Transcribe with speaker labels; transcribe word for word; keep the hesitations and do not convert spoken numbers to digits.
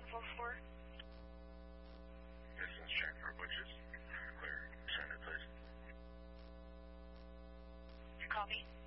Speaker 1: four four.
Speaker 2: Distance check for Butch's. Clear. Center, please.
Speaker 1: Copy.